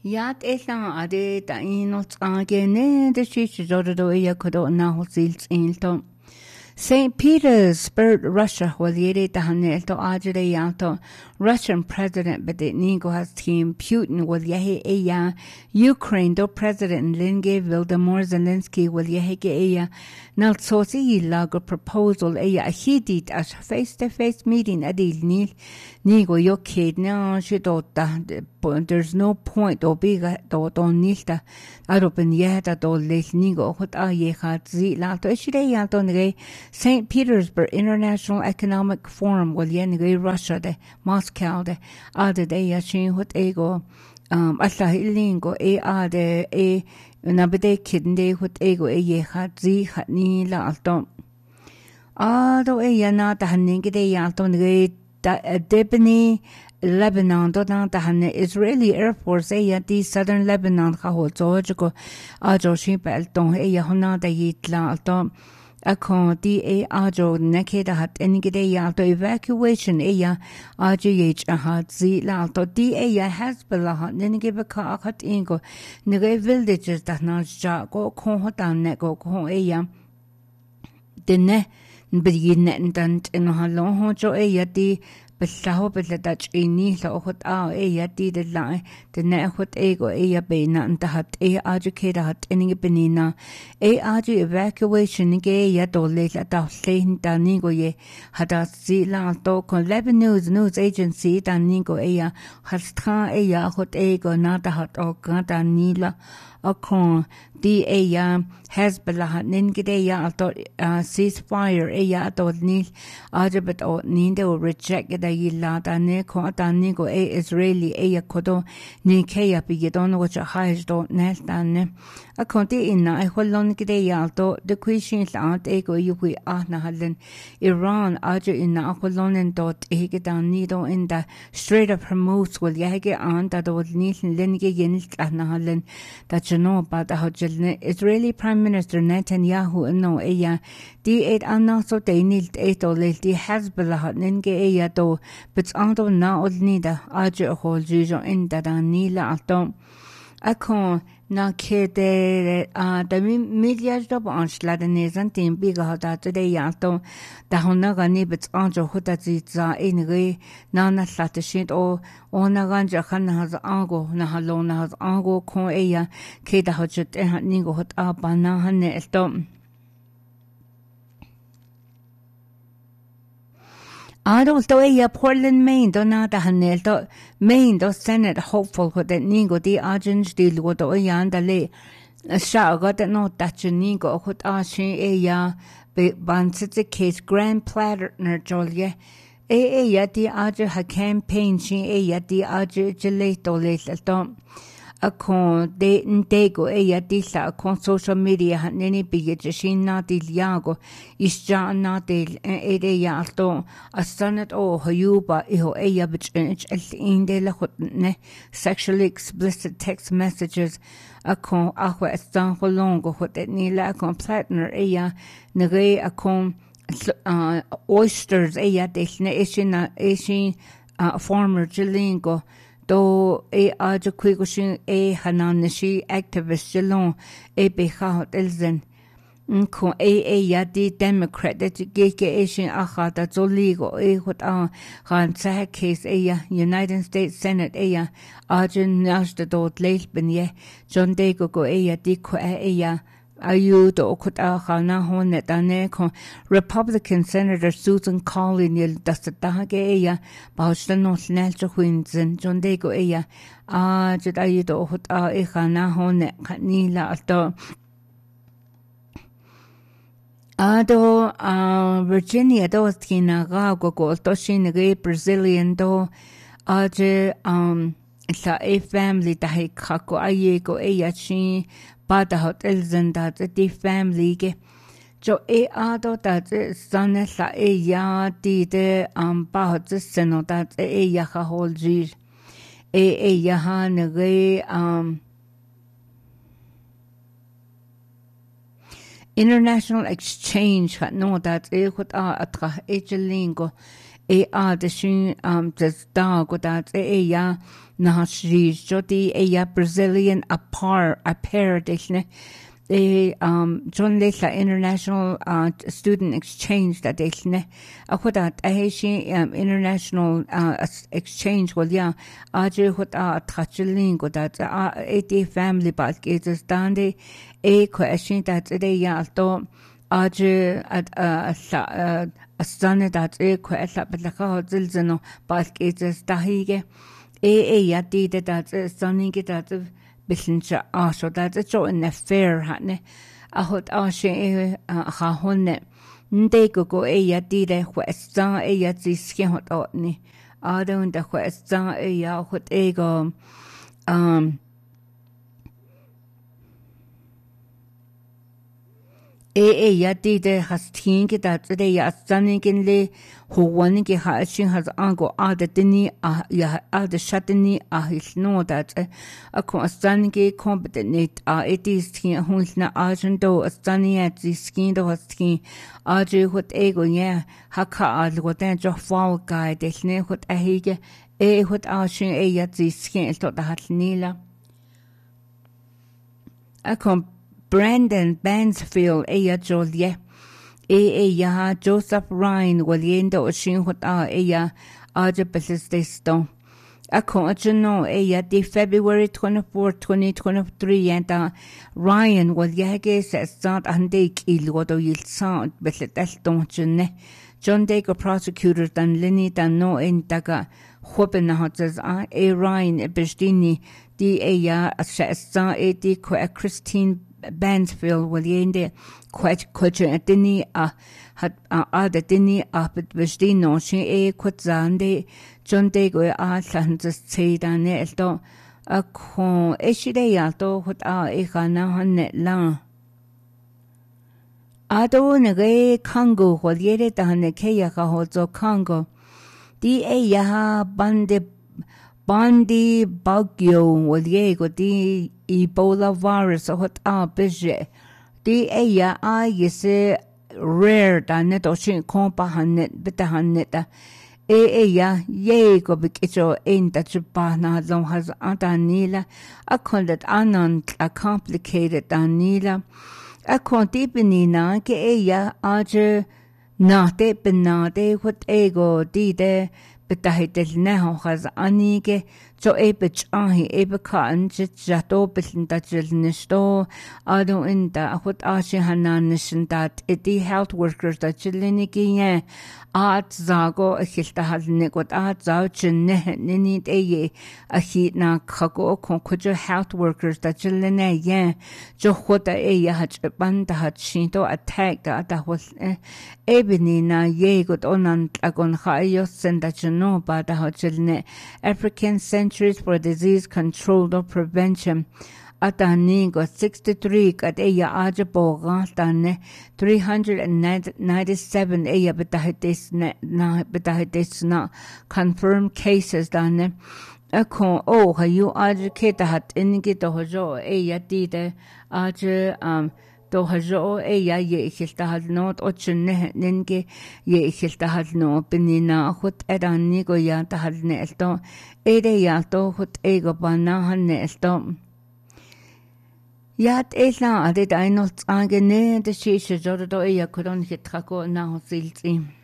Yat elang ade ta inot agene de chichidodo yakodo na hosils into St. Petersburg, Russia, Waliere Tahanelto Ajere Yanto, Russian President Bedetnigo has team Putin Walyahe Eya, Ukraine do President Linge Volodymyr Zelensky Walyahe Eya, Nalsosi Lago proposal Eya Hidit as face-to-face meeting Adil Nil Nigo Yokid now she dota there's no point or bigger dot on Nilta Aropen Yeta do Les Nigo what are ye had zi lato Eshire Yanton St. Petersburg International Economic Forum Walyenge Russia de Moscow de Ade de Yashin what ego Asla Hilingo ade Nabede Kidney what ego ye had zi had ni la alto Ado yana tahaningi de Yanton Debini Lebanon dodan tahan Israeli Air Force di Southern Lebanon khahol zojigo ajo shibel don hona da yitla alto akon di ajo nekeda hat enigide alto evacuation AJH hat zi la alto di Hezbollah hat nenige ka hat ingo nege villages da na ja go kon hotan ne go kon denne begin dan in halon hojo di Bellaho beladach ini la hot di de la de ne hot ego bena and hat educator hat any benina evacuation ge ya do le la da lein da nigo ye hada zi la do con Lebanese news agency da nigo hastra hot ego na da hat o gada nila akon di Hezbollah ningide alto ceasefire ato nil ajabet o ninde o reject da yilla da ne ko da nigo Israeli kodo ni keya bigedon which hais do nestan akon di inna holon gide alto de quishin lant ego yuwi na halen Iran ajo inna holonen dot egedan nido in the Strait of Hormuz will yage an da do nil lenige yenil na halen da But the Israeli Prime Minister Netanyahu no di anna so de nilt di Hezbollah ninge do but ando na olnida aje hol jujo in da nila atom akon na kede da milliards do anschla de nesan tim biga hada de yato da honna gani but anjo huda za inge na slate shit o ona ganja khan has ango na halona has ango kon keda hojut ningo hot abana hanne estom Although Portland, Maine, donata hanelto, Maine do Senate hopeful for that ningo di agents deal with the le. Sha got no that ningo hot ashin bansitze case grand platter jolye. Di aja ha campaign shin di aja gelato le akon de ntego disa akon social media haneni bige shin na dilyago isja na del alto asanat o hayuba iho bich in de la ne sexually explicit text messages akon ahwa estan holongo hot ni la akon partner nege akon oysters desne ishin former jilingo do aja kwigoshin hananishi activist jalon beha elzen ko di Democrat that geke shin acha da zoligo hot han sa case United States Senate aja nashda dot leilben John Dego go di ko Ayudo kuta khana hone tane ko Republican Senator Susan Collins yel dastage baushtan no snel chwinzen John Dego jed ayudo huta khana hone kanila ado Virginia do skina go to shin Brazilian do aje sa family tahi khako ayego chin Bada hotel zenda the family ge jo ado that sanne sa di de ba hot seno that ha hol jir ha ne international exchange hat no that hot atra ejelingo de shin des da go that Nahashri Jodi Eya Brazilian Apar Dishne John Lesla International Student Exchange that Dishne Ahodat Aheshi International Exchange well yeah Aje Hota Tachelin that 80 family back is dande a question that they yalto Aje at Asane that a question but the Zilzano back is Dahige yati that sunning it out of Bishincha so that's a show in the fair hatne a hot ashe ha honne nde go yati de westa yati skin hot otni I don't the westa ya hot ego yati de has think that they ya stunning in the who one ki hashin has ango adatini ya adatini his no that a stunning competent it is skin who's na argent do a stunning at the skin do has skin arju what ego yeah haka al what then jo fall guy this ne what a hige what ashin yat the skin is to the hat nila a Brandon Bansfield Jolie ya Joseph Ryan Waliendo Shin Hot ya Arjabasisto. A conjuno di February 24, 2023 and Ryan Waliage says not and they kill what you sound but that's don't John Dago prosecutors than Lenny than no in Daga Hopenhotzes a Ryan Bestini ya says a Christine Bansfield Waliende quite dini the dini but Vestino she quatzande John Dago Sands say dan elto a con eshide alto what ekana hannet la Ado nage Congo Waliere dan Kayaka hozo Congo di ya Bandi Bagyo Waliego di Ebola virus what bishe di ya yese rare da net oshin kompa hannet bita hannet ya ye go bikicho in that na long has antanila a condet anan a complicated anila a contipinina ke ya aje na te penade what ego di de betahitel now has anige so ebich ebekan jato bitin dajil nisto ado in da what ashi hanan nishin that iti health workers that chiliniki at zago hilta halne got at zauchin nini eye a heat na kago konkujo health workers that chiline jo hota hat banda hat shinto attack that was ebini na ye got onan agon hayo senda no bada hachilne African Centers for Disease Control or Prevention atani got 63 kat eya ajabo gatane 397 eya betahites na confirmed cases dane akon hayu ajke hat ingito hojo eya tide aj to hajo eya ye ikhiltahal not ochne nenge ye ikhiltahal no pinina khut edani go ya tahalne elto ede ya to khut ego bana hanne elto yat ela ade dainot angene de shisha jodo eya kuron hitrako na hosilti